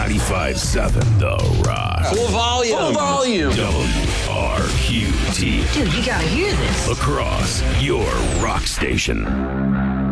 95.7 The Rock. Full volume. Full volume. WRQT. Dude, you gotta hear this. Across your rock station.